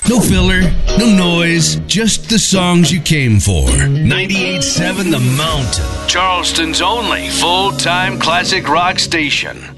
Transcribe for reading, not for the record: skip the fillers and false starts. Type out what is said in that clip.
No filler, no noise, just the songs you came for. 98.7 The Mountain, Charleston's only full-time classic rock station.